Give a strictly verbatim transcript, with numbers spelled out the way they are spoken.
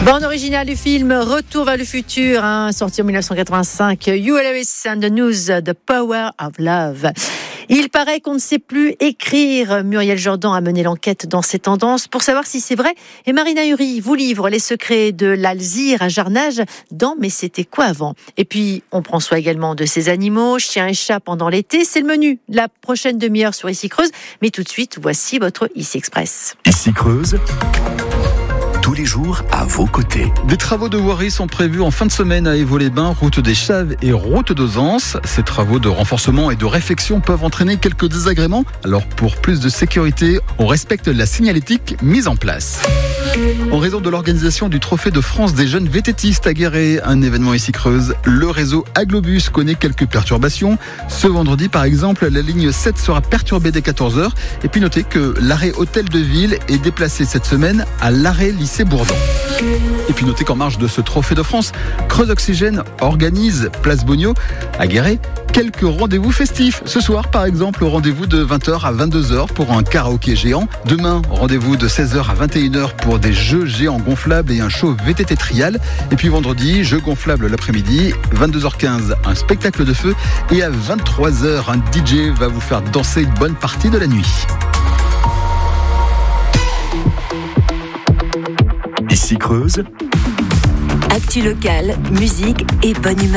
Bande originale du film Retour vers le futur, hein, sorti en dix-neuf cent quatre-vingt-cinq. Huey Lewis and the News, The Power of Love. Il paraît qu'on ne sait plus écrire. Muriel Jourdan a mené l'enquête dans ces tendances pour savoir si c'est vrai. Et Marina Uri vous livre les secrets de l'Alzire à Jarnage dans Mais c'était quoi avant. Et puis, on prend soin également de ces animaux, chiens et chats pendant l'été. C'est le menu de la prochaine demi-heure sur Ici Creuse. Mais tout de suite, voici votre Ici Express. Ici Creuse, tous les jours à vos côtés. Des travaux de voirie sont prévus en fin de semaine à Évaux-les-Bains, route des Chaves et route d'Ozance. Ces travaux de renforcement et de réfection peuvent entraîner quelques désagréments. Alors pour plus de sécurité, on respecte la signalétique mise en place. En raison de l'organisation du Trophée de France des jeunes vététistes à Guéret, un événement Ici Creuse, le réseau Aglobus connaît quelques perturbations. Ce vendredi, par exemple, la ligne sept sera perturbée dès quatorze heures. Et puis notez que l'arrêt Hôtel de Ville est déplacé cette semaine à l'arrêt Lycée Bourdon. Et puis notez qu'en marge de ce Trophée de France, Creuse Oxygène organise, place Bogno, à Guéret, quelques rendez-vous festifs. Ce soir, par exemple, rendez-vous de vingt heures à vingt-deux heures pour un karaoké géant. Demain, rendez-vous de seize heures à vingt et une heures pour des jeux géants gonflables et un show V T T trial. Et puis vendredi, jeux gonflables l'après-midi, vingt-deux heures quinze, un spectacle de feu. Et à vingt-trois heures, un D J va vous faire danser une bonne partie de la nuit. Ici Creuse, actu locale, musique et bonne humeur.